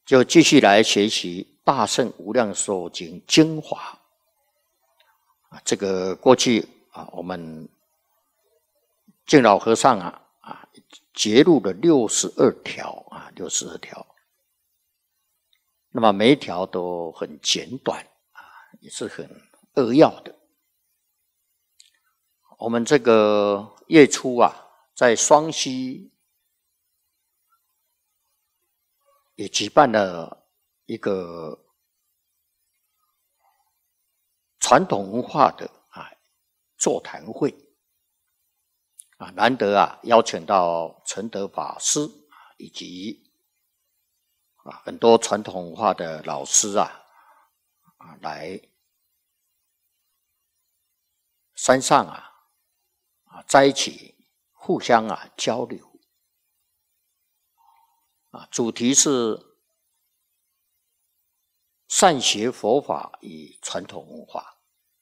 就继续来学习《大乘无量寿经》精华。这个过去我们净老和尚节录了62条62条。那么每一条都很简短也是很扼要的。我们这个月初在双溪也举办了一个传统文化的座谈会难得邀请到陈德法师以及很多传统文化的老师来山上在一起互相交流主题是善学佛法与传统文化。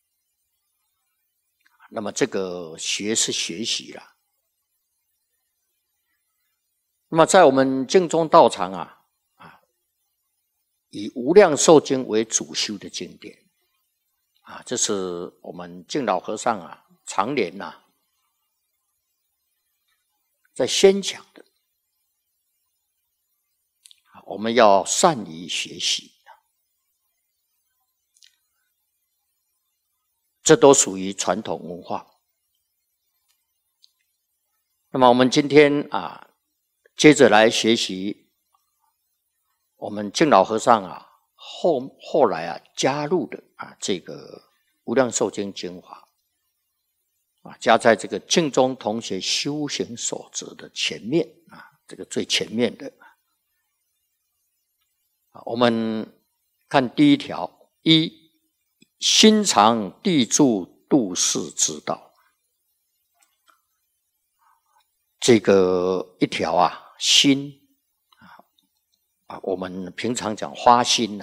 那么这个学是学习啦。那么在我们净宗道场以无量寿经为主修的经典这是我们净老和尚常年在宣讲的。我们要善于学习，这都属于传统文化。那么我们今天接着来学习我们净老和尚后来加入的这个无量寿经精华加在这个净宗同学修行守则的前面这个最前面的。我们看第一条：一、心常地住度世之道。这个一条心我们平常讲花心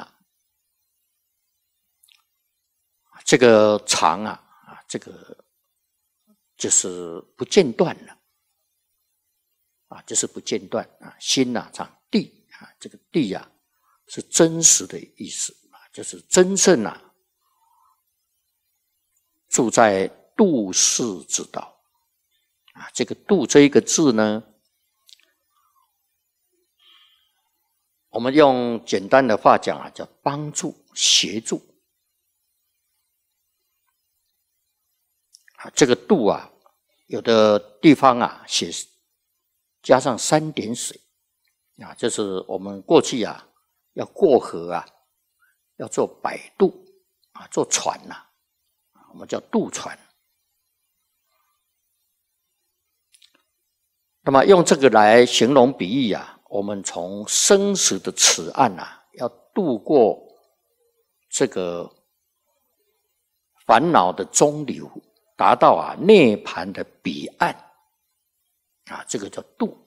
这个常这个就是不间断了就是不间断心常地这个地是真实的意思就是真正住在度世之道这个度这一个字呢，我们用简单的话讲叫帮助协助这个度有的地方写加上3点水就是我们过去要过河要做摆渡坐船我们叫渡船。那么用这个来形容比喻我们从生死的此岸要渡过这个烦恼的中流，达到涅槃的彼岸这个叫渡。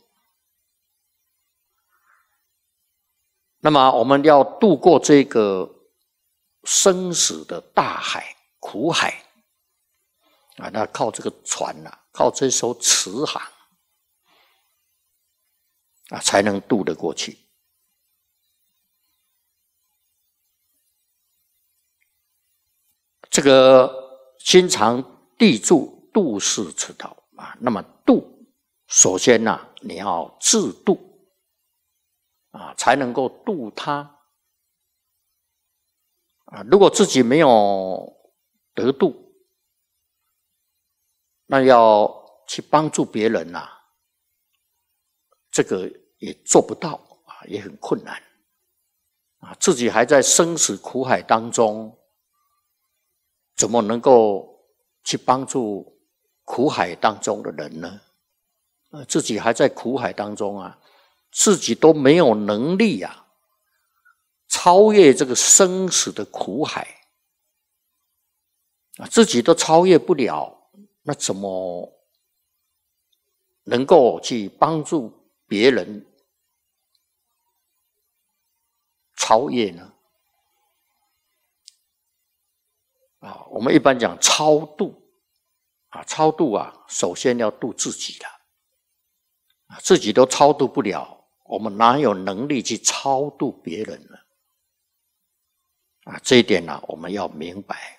那么我们要渡过这个生死的大海苦海那靠这个船靠这艘慈航才能渡得过去。这个心常地住度世之道那么度首先你要自度才能够度他如果自己没有得度，那要去帮助别人这个也做不到也很困难自己还在生死苦海当中，怎么能够去帮助苦海当中的人呢？自己还在苦海当中自己都没有能力超越这个生死的苦海自己都超越不了，那怎么能够去帮助别人超越呢？我们一般讲超度超度首先要度自己的自己都超度不了， 我们哪有能力去超度别人呢？这一点呢，我们要明白。